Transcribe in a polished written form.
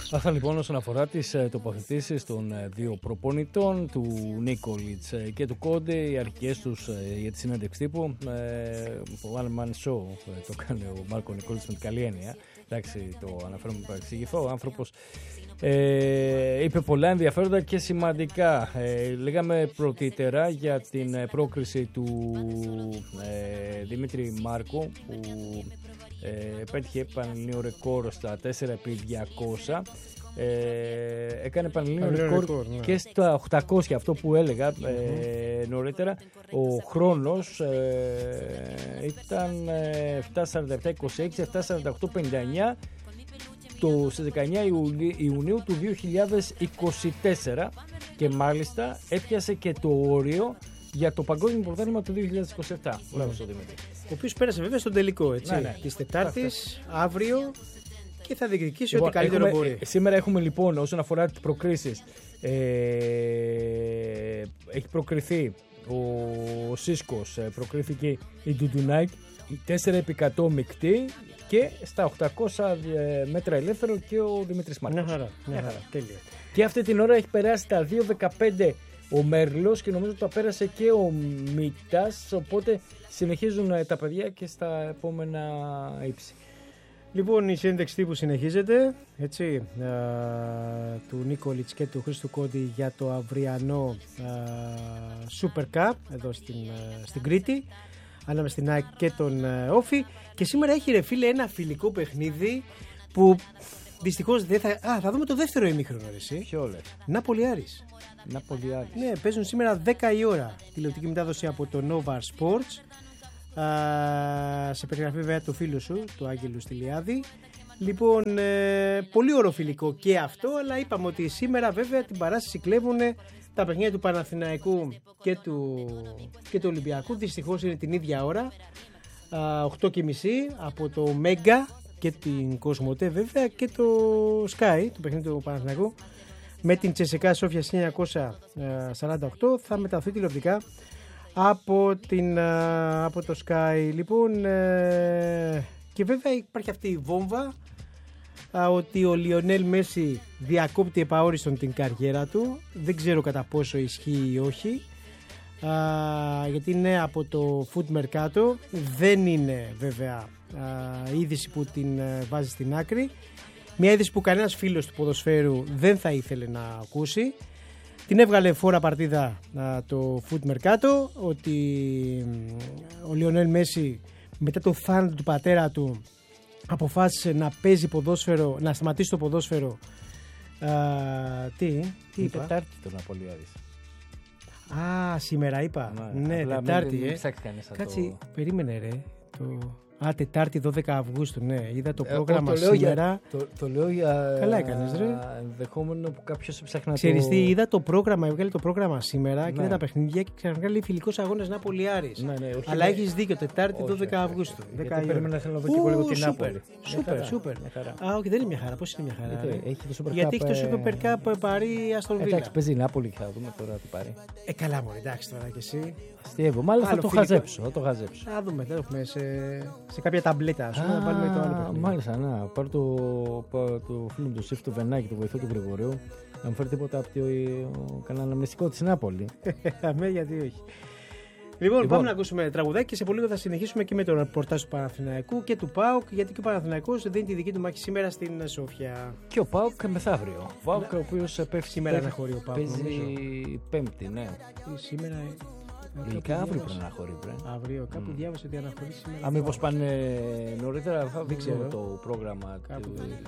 Αυτά λοιπόν όσον αφορά τις τοποθετήσεις των δύο προπονητών, του Νίκολιτς και του Κόντε, οι αρχικές τους για τη συνέντευξη τύπου. One man show το κάνει ο Μάρκο Νικόλιτς με την καλή έννοια. Εντάξει, το αναφέρομαι να παρεξηγηθώ. Ο άνθρωπος είπε πολλά ενδιαφέροντα και σημαντικά. Λέγαμε πρωτήτερα για την πρόκριση του Δημήτρη Μάρκο, που πέτυχε πανελληνίο ρεκόρ στα 4x200. Έκανε πανελληνίο ρεκόρ και στα 800, αυτό που έλεγα νωρίτερα. Ο χρόνος ήταν 7.47.26, 7.48.59 στις 19 Ιουνίου του 2024, και μάλιστα έπιασε και το όριο για το παγκόσμιο πρωτάθλημα του 2027. Μπράβο στον Δημήτρη. Ο οποίος πέρασε βέβαια στον τελικό, έτσι, της Τετάρτης, αύριο, και θα διεκδικήσει ό,τι καλύτερο μπορεί. Σήμερα έχουμε λοιπόν, όσον αφορά τις προκρίσεις, έχει προκριθεί ο Σίσκος, προκρίθηκε η Ντουντουνάκ, η 4x100 μεικτή, και στα 800 μέτρα ελεύθερο και ο Δημήτρης Μάρκος. Μια χαρά. Τέλεια. Και αυτή την ώρα έχει περάσει τα 2.15 ο Μέρλος, και νομίζω ότι τα πέρασε και ο Μίτας, οπότε συνεχίζουν τα παιδιά και στα επόμενα ύψη. Λοιπόν, η συνέντευξη τύπου συνεχίζεται, έτσι, του Νίκολιτς και του Χρήστου Κόντι για το αυριανό Super Cup εδώ στην Κρήτη, ανάμεσα στην ΑΕΚ και τον Όφη. Και σήμερα έχει, ρε φίλε, ένα φιλικό παιχνίδι που δυστυχώς δεν θα... θα δούμε το δεύτερο ημίχρονο, εσύ. Ποιο λες? Νάπολη Άρης. Ναι, παίζουν σήμερα 10 η ώρα. Τηλεοπτική μετάδοση από το Nova Sports. Σε περιγραφή βέβαια του φίλου σου, του Άγγελου Στυλιάδη. Λοιπόν, πολύ οροφιλικό και αυτό, αλλά είπαμε ότι σήμερα βέβαια την παράσταση κλέβουν τα παιχνίδια του Παναθηναϊκού και του Ολυμπιακού. Δυστυχώς είναι την ίδια ώρα, 8.30, από το Μέγκα και την Κοσμοτέ βέβαια, και το Sky, το παιχνίδι του Παναθηναϊκού με την Τσεσεκά Σόφια 1948 θα μεταδοθεί τηλεοπτικά από το Sky. Λοιπόν, και βέβαια υπάρχει αυτή η βόμβα ότι ο Λιονέλ Μέση διακόπτει επαόριστον την καριέρα του. Δεν ξέρω κατά πόσο ισχύει ή όχι, γιατί είναι από το Foot Mercato. Δεν είναι βέβαια είδηση που την βάζει στην άκρη. Μια είδηση που κανένας φίλος του ποδοσφαίρου δεν θα ήθελε να ακούσει. Την έβγαλε φόρα παρτίδα το Foot Mercato, ότι ο Λιονέλ Μέση μετά το θάνατο του πατέρα του αποφάσισε να παίζει ποδόσφαιρο, να σταματήσει το ποδόσφαιρο. Τι είπα? Τετάρτη τον Απολιάδης. Σήμερα είπα. Ναι, Τετάρτη. Κάτσε, περίμενε ρε. Τετάρτη 12 Αυγούστου, ναι. Είδα το πρόγραμμα σήμερα. Το λέω για. Καλά έκανες, ρε. Ενδεχόμενο που κάποιος ψάχνει να. Ξέρεις τι, είδα το πρόγραμμα, έβγαλε το πρόγραμμα σήμερα, και είδα τα παιχνίδια και ξαφνικά λέει φιλικός αγώνας Νάπολη Άρης. Ναι, αλλά έχεις δίκιο, Τετάρτη 12 Αυγούστου. Περίμενα να δω και εγώ λίγο την Νάπολη. Σούπερ. Όχι, δεν είναι μια χαρά. Πώς είναι μια χαρά? Γιατί έχει το Super Cup Παρί Αστον Βίλα. Εντάξει, παίζει η Νάπολη και θα δούμε τώρα τι πάρει. Καλά, μου εντάξει τώρα κι εσύ. Αστείευω, μάλλον θα το χαζέψω. Θα δούμε, θα έχουμε σε κάποια ταμπλέτα, ας πούμε, να βάλουμε το άλλο παιχνίδι. Μάλιστα, να πάρω το φίλο μου, το Σύφ, του Βενάκη, το βοηθό του Γρηγορίου, να μου φέρει τίποτα από κανένα αναμνηστικό της Νάπολη. Αμέ, γιατί όχι. Λοιπόν, πάμε να ακούσουμε τραγουδάκι και σε πολύ λίγο θα συνεχίσουμε και με το ρεπορτάζ του Παναθηναϊκού και του ΠΑΟΚ, γιατί και ο Παναθηναϊκός δίνει τη δική του μάχη σήμερα στην Σόφια. Και ο ΠΑΟΚ μεθαύριο. Ο ΠΑΟΚ, ο οποίος πέφτει σήμερα να χωρεί ο ΠΑΟΚ. Παίζει Πέμπτη, ναι. Σήμερα. Λογικά αύριο πρέπει να αναχωρεί. Αύριο, κάπου διάβασα ότι αναχωρεί σήμερα. Αν μήπως πάνε νωρίτερα, θα δείξω το πρόγραμμα.